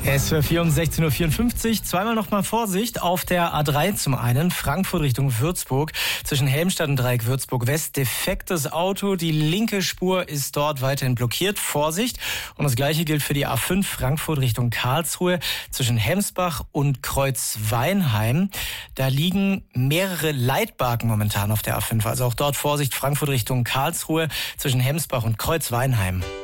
Es für 16:54 Uhr. Zweimal nochmal Vorsicht auf der A3 zum einen. Frankfurt Richtung Würzburg. Zwischen Helmstadt und Dreieck Würzburg West. Defektes Auto. Die linke Spur ist dort weiterhin blockiert. Vorsicht. Und das Gleiche gilt für die A5 Frankfurt Richtung Karlsruhe. Zwischen Hemsbach und Kreuz Weinheim. Da liegen mehrere Leitbarken momentan auf der A5. Also auch dort Vorsicht. Frankfurt Richtung Karlsruhe. Zwischen Hemsbach und Kreuz Weinheim.